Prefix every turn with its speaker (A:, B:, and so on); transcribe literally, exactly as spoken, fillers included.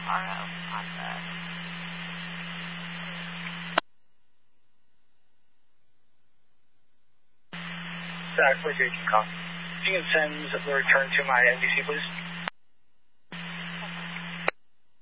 A: R O on the...
B: Zach, for J Q call. You can send the return to my N B C, please.